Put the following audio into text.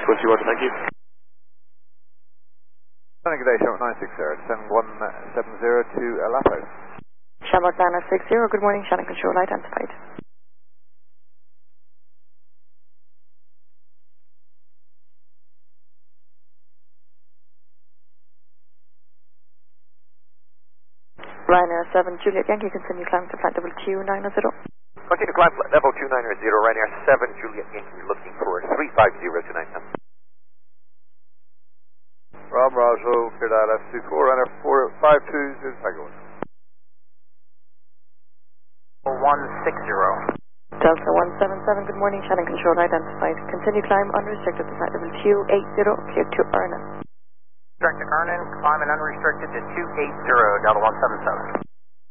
Swift 21, thank you. Good day, Shamrock 960, descend 170 to Lapo. Shamrock 960, good morning, Shannon Control identified. Ryanair 7, Juliet Yankee, continue climb to flight level Q90. Continue climb level 290, Ryanair 7, Juliet Yankee, looking for 350 to 910. Rob Roswell, cleared out F24, Ryanair 452, Tiger 160. Delta 177, good morning, Shannon Control identified. Continue climb unrestricted to flight level Q80, clear to Ernan. Direct to Ernan, climbing unrestricted to 280, Delta 177.